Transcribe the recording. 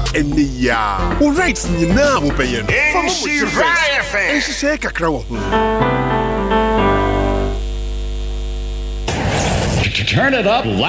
ɛnɛ ya. Wo rights nyinaa wopɛyɛ no. Nhyehyɛe kakra wɔ ho. Turn it up loud.